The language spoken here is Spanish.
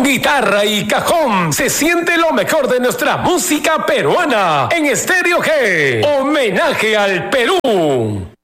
guitarra y cajón se siente lo mejor de nuestra música peruana en Estéreo G. Homenaje al Perú.